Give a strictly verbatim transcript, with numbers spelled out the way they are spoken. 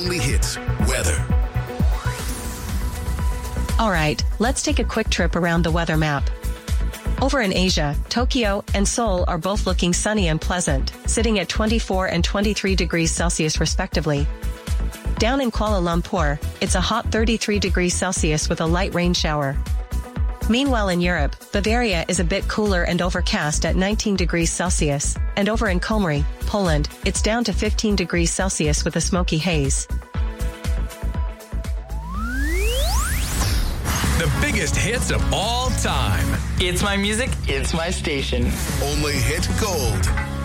only hits weather. All right, let's take a quick trip around the weather map. Over in Asia, Tokyo and Seoul are both looking sunny and pleasant, sitting at twenty-four and twenty-three degrees Celsius respectively. Down in Kuala Lumpur, it's a hot thirty-three degrees Celsius with a light rain shower. Meanwhile in Europe, Bavaria is a bit cooler and overcast at nineteen degrees Celsius, and over in Komri, Poland, it's down to fifteen degrees Celsius with a smoky haze. The biggest hits of all time. It's my music, it's my station. Only hit gold.